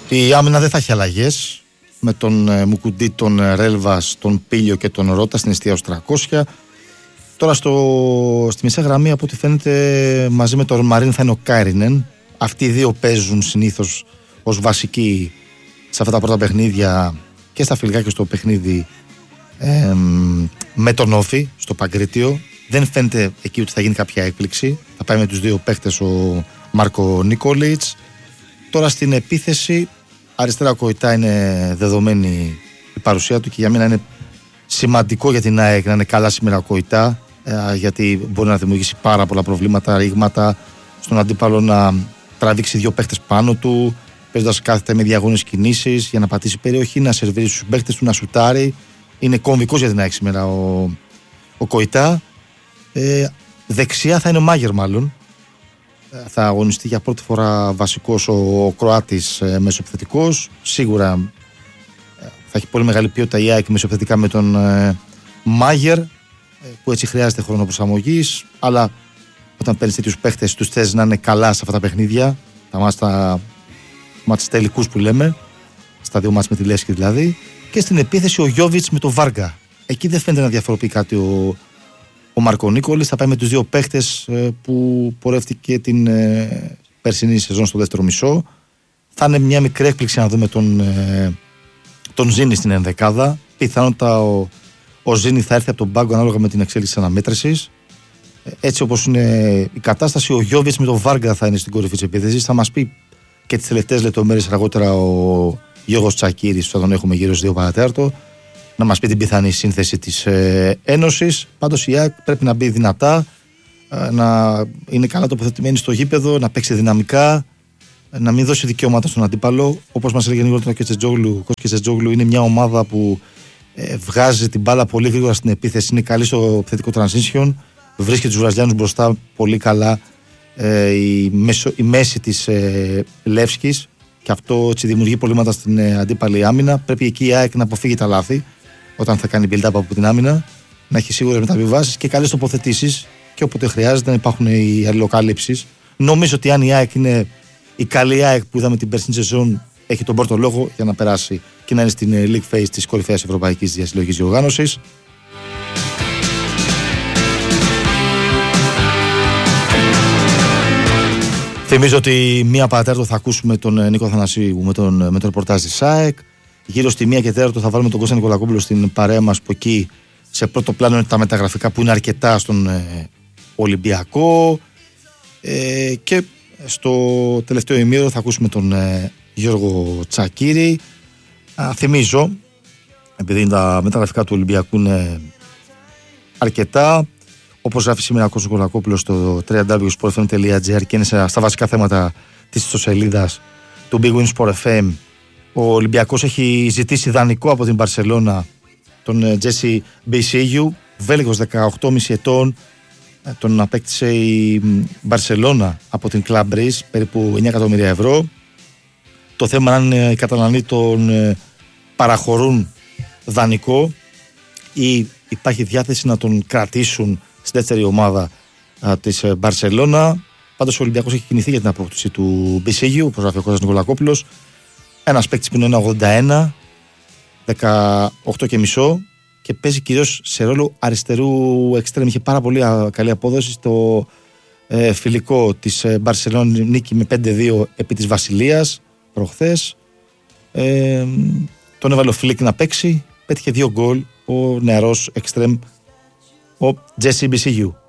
Η άμυνα δεν θα έχει αλλαγές. Με τον Μουκουντή, τον Ρέλβας, τον Πίλιο και τον Ρώτα στην εστία ως 300. Τώρα στη μισή γραμμή, από ό,τι φαίνεται, μαζί με τον Μαρίν θα είναι ο Κάιρινεν. Αυτοί οι δύο παίζουν συνήθως ως βασικοί σε αυτά τα πρώτα παιχνίδια και στα φιλικά και στο παιχνίδι με τον Όφη, στο Παγκρίτιο. Δεν φαίνεται εκεί ότι θα γίνει κάποια έκπληξη. Θα πάει με τους δύο παίχτες ο Μάρκο Νίκολιτς. Τώρα στην επίθεση, αριστερά Κοϊτά είναι δεδομένη η παρουσία του και για μένα είναι σημαντικό για την ΑΕΚ να είναι καλά σήμερα ο Κοϊτά, γιατί μπορεί να δημιουργήσει πάρα πολλά προβλήματα, ρήγματα στον αντίπαλο, να τραβήξει δύο παίχτες πάνω του, παίζοντας κάθετα με διαγώνες κινήσεις για να πατήσει περιοχή, να σερβίρει στους παίχτες του, να σουτάρει. Είναι κομβικός για την ΑΕΚ σήμερα ο Κοϊτά. Δεξιά θα είναι ο Μάγερ, μάλλον. Θα αγωνιστεί για πρώτη φορά βασικός ο Κροάτης μεσοεπιθετικός. Σίγουρα θα έχει πολύ μεγάλη ποιότητα η ΑΕΚ μεσοεπιθετικά με τον Μάγερ, που έτσι χρειάζεται χρόνο προσαρμογής. Αλλά όταν παίρνεις τέτοιους παίχτες, τους θες να είναι καλά σε αυτά τα παιχνίδια, τα μάτς τελικούς που λέμε, στα δύο μάτς με τη Λέσχη δηλαδή. Και στην επίθεση ο Γιόβιτς με τον Βάργα. Εκεί δεν φαίνεται να διαφοροποιεί κάτι ο Μάρκο Νίκολης. Θα πάει με τους δύο παίχτες που πορεύτηκε την περσινή σεζόν στο δεύτερο μισό. Θα είναι μια μικρή έκπληξη να δούμε τον Ζήνη στην ενδεκάδα. Πιθανότατα ο Ζήνη θα έρθει από τον πάγκο ανάλογα με την εξέλιξη της αναμέτρησης. Έτσι όπως είναι η κατάσταση, ο Γιόβιτς με τον Βάργα θα είναι στην κορυφή της επίθεσης. Θα μας πει και τις τελευταίες λεπτομέρειες αργότερα ο Γιώργος Τσακίρης, που θα τον έχουμε γύρω στις 2 παρατέταρτο, να μας πει την πιθανή σύνθεση της Ένωσης. Πάντως η ΑΕΚ πρέπει να μπει δυνατά, να είναι καλά τοποθετημένη στο γήπεδο, να παίξει δυναμικά, να μην δώσει δικαιώματα στον αντίπαλο. Όπως μας έλεγε νωρίτερα ο Κετσετζόγλου, είναι μια ομάδα που βγάζει την μπάλα πολύ γρήγορα στην επίθεση, είναι καλή στο επιθετικό transition, βρίσκει τους Βραζιλιάνους μπροστά πολύ καλά, η μέση της Λεύσκης, και αυτό έτσι δημιουργεί προβλήματα στην αντίπαλη άμυνα. Πρέπει εκεί η ΑΕΚ να αποφύγει τα λάθη όταν θα κάνει build-up από την άμυνα, να έχει σίγουρες μεταβιβάσεις και καλές τοποθετήσεις, και όποτε χρειάζεται να υπάρχουν οι αλληλοκαλύψεις. Νομίζω ότι αν η ΑΕΚ είναι η καλή ΑΕΚ που είδαμε την περσινή σεζόν, έχει τον πρώτο λόγο για να περάσει και να είναι στην League Phase της κορυφαίας ευρωπαϊκής διασυλλογικής διοργάνωσης. Θυμίζω ότι 1 παρατέταρτο θα ακούσουμε τον Νίκο Θανασίου με το ρεπορτάζ της ΑΕΚ. Γύρω στη 1 και 4 θα βάλουμε τον Κώστα Νικολακόπουλο στην παρέα μας, που εκεί σε πρώτο πλάνο είναι τα μεταγραφικά που είναι αρκετά στον Ολυμπιακό. Και στο τελευταίο ημίωρο θα ακούσουμε τον Γιώργο Τσακίρη. Θυμίζω, επειδή τα μεταγραφικά του Ολυμπιακού είναι αρκετά, όπως γράφει σήμερα ο Κώστας Νικολακόπουλος στο www.sportfm.gr και είναι στα βασικά θέματα της ιστοσελίδας του Big Win Sport FM, ο Ολυμπιακός έχει ζητήσει δανεικό από την Μπαρσελόνα τον Τζέσι Μπεϊσίγιου, Βέλγος 18,5 ετών. Τον απέκτησε η Μπαρσελόνα από την Club Breeze, περίπου 9 εκατομμύρια ευρώ. Το θέμα είναι αν οι Καταλανοί τον παραχωρούν δανεικό ή υπάρχει διάθεση να τον κρατήσουν στη δεύτερη ομάδα της Μπαρσελόνα. Πάντως ο Ολυμπιακός έχει κινηθεί για την απόκτηση του Μπεϊσίγιου, όπως γράφει ο Κώστας Νικολακόπουλος. Ένας παίκτης που είναι 1,81, 18,5 και παίζει κυρίως σε ρόλο αριστερού εξτρέμ. Είχε πάρα πολύ καλή απόδοση στο φιλικό της Μπαρσελόνη, νίκη με 5-2 επί της Βασιλείας προχθές. Τον έβαλε ο Φλικ να παίξει, πέτυχε 2 γκολ ο νεαρός εξτρέμ ο Τζέσι Μπεϊσίγιου.